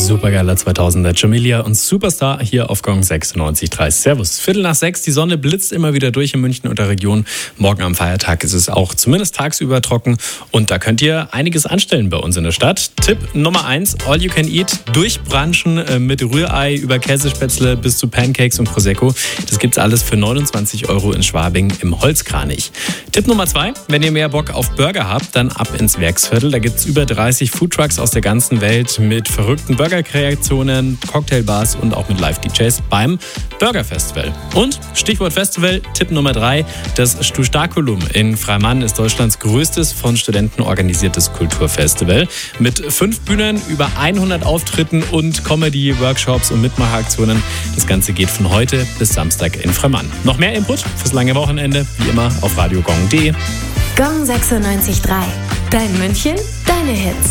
Supergeiler 2000er Jamelia und Superstar hier auf Gong 96.3. Servus. 5:45, die Sonne blitzt immer wieder durch in München und der Region. Morgen am Feiertag ist es auch zumindest tagsüber trocken und da könnt ihr einiges anstellen bei uns in der Stadt. Tipp Nummer 1, All You Can Eat, durchbranchen mit Rührei über Käsespätzle bis zu Pancakes und Prosecco. Das gibt's alles für 29 € in Schwabing im Holzkranich. Tipp Nummer 2, wenn ihr mehr Bock auf Burger habt, dann ab ins Werksviertel. Da gibt's über 30 Foodtrucks aus der ganzen Welt mit verrückten Burgerkreationen, Cocktailbars und auch mit Live-DJs beim Burger Festival. Und Stichwort Festival, Tipp Nummer 3, das Stustakulum in Freimann ist Deutschlands größtes von Studenten organisiertes Kulturfestival mit 5 Bühnen, über 100 Auftritten und Comedy, Workshops und Mitmachaktionen. Das Ganze geht von heute bis Samstag in Freimann. Noch mehr Input fürs lange Wochenende, wie immer auf radiogong.de. Gong 96.3. Dein München, deine Hits.